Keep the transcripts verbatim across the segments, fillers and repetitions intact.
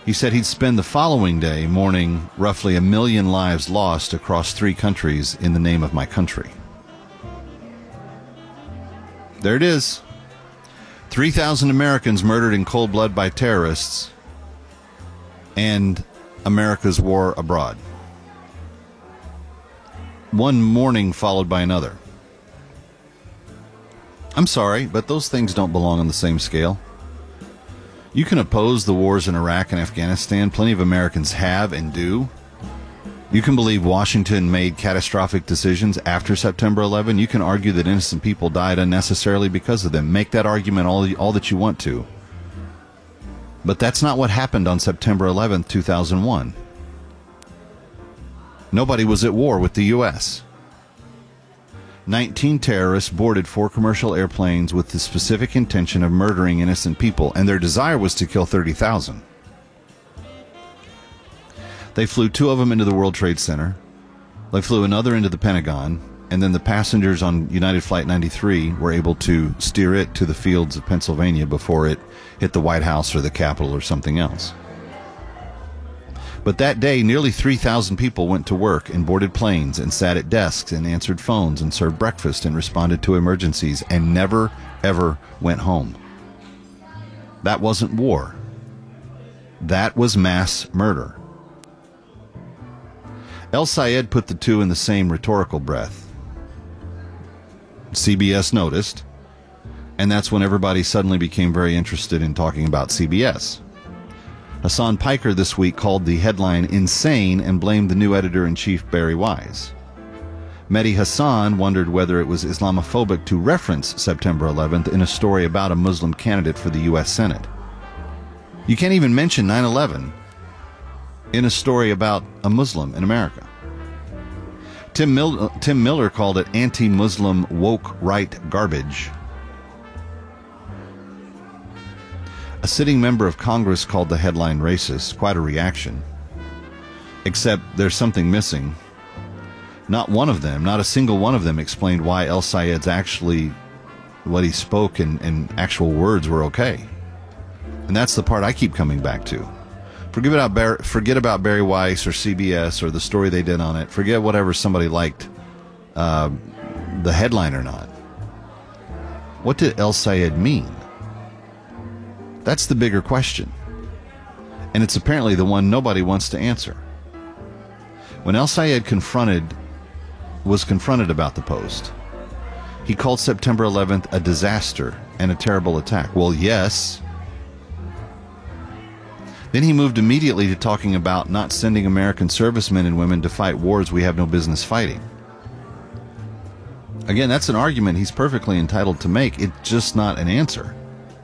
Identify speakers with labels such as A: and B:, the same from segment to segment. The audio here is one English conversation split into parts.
A: He said he'd spend the following day mourning roughly a million lives lost across three countries in the name of my country. There it is. three thousand Americans murdered in cold blood by terrorists, and America's war abroad. One mourning followed by another. I'm sorry, but those things don't belong on the same scale. You can oppose the wars in Iraq and Afghanistan. Plenty of Americans have and do. You can believe Washington made catastrophic decisions after September eleventh. You can argue that innocent people died unnecessarily because of them. Make that argument all, all that you want to. But that's not what happened on September eleventh, two thousand one. Nobody was at war with the U S nineteen terrorists boarded four commercial airplanes with the specific intention of murdering innocent people, and their desire was to kill thirty thousand. They flew two of them into the World Trade Center. They flew another into the Pentagon, and then the passengers on United Flight ninety-three were able to steer it to the fields of Pennsylvania before it hit the White House or the Capitol or something else. But that day, nearly three thousand people went to work and boarded planes and sat at desks and answered phones and served breakfast and responded to emergencies and never, ever went home. That wasn't war. That was mass murder. El-Sayed put the two in the same rhetorical breath. C B S noticed, and that's when everybody suddenly became very interested in talking about C B S. Hassan Piker this week called the headline insane and blamed the new editor-in-chief Barry Wise. Mehdi Hassan wondered whether it was Islamophobic to reference September eleventh in a story about a Muslim candidate for the U S Senate. You can't even mention nine eleven in a story about a Muslim in America. Tim, Mil- Tim Miller called it anti-Muslim woke right garbage. A sitting member of Congress called the headline racist. Quite a reaction. Except there's something missing. Not one of them, not a single one of them explained why El-Sayed's actually, what he spoke in, in actual words were okay. And that's the part I keep coming back to. Forget about, Bar- forget about Barry Weiss or C B S or the story they did on it. Forget whatever somebody liked, uh, the headline or not. What did El-Sayed mean? That's the bigger question. And it's apparently the one nobody wants to answer. When El-Sayed confronted, was confronted about the post, he called September eleventh a disaster and a terrible attack. Well, yes. Then he moved immediately to talking about not sending American servicemen and women to fight wars we have no business fighting. Again, that's an argument he's perfectly entitled to make. It's just not an answer.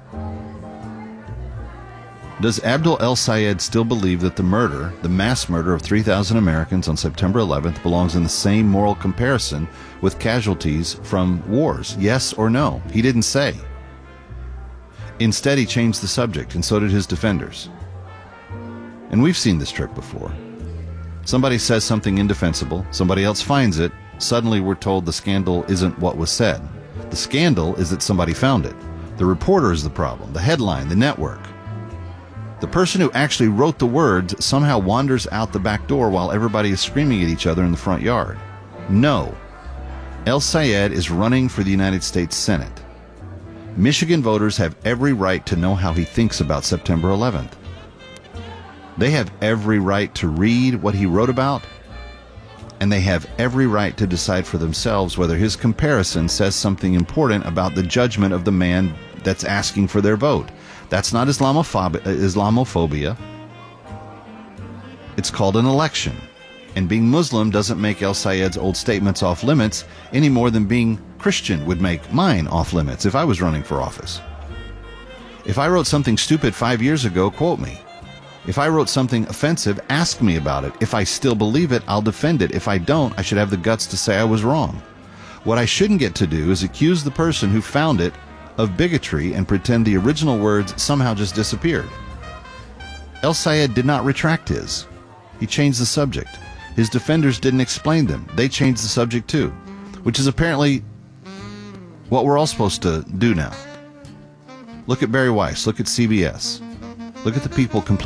A: Does Abdul El-Sayed still believe that the murder, the mass murder of three thousand Americans on September eleventh belongs in the same moral comparison with casualties from wars? Yes or no? He didn't say. Instead, he changed the subject, and so did his defenders. And we've seen this trick before. Somebody says something indefensible, somebody else finds it, suddenly we're told the scandal isn't what was said. The scandal is that somebody found it. The reporter is the problem, the headline, the network. The person who actually wrote the words somehow wanders out the back door while everybody is screaming at each other in the front yard. No. El-Sayed is running for the United States Senate. Michigan voters have every right to know how he thinks about September eleventh. They have every right to read what he wrote about, and they have every right to decide for themselves whether his comparison says something important about the judgment of the man that's asking for their vote. That's not Islamophob- Islamophobia. It's called an election. And being Muslim doesn't make El-Sayed's old statements off limits any more than being Christian would make mine off limits if I was running for office. If I wrote something stupid five years ago, quote me. If I wrote something offensive, ask me about it. If I still believe it, I'll defend it. If I don't, I should have the guts to say I was wrong. What I shouldn't get to do is accuse the person who found it of bigotry and pretend the original words somehow just disappeared. El-Sayed did not retract his. He changed the subject. His defenders didn't explain them. They changed the subject too, which is apparently what we're all supposed to do now. Look at Barry Weiss. Look at C B S. Look at the people complaining.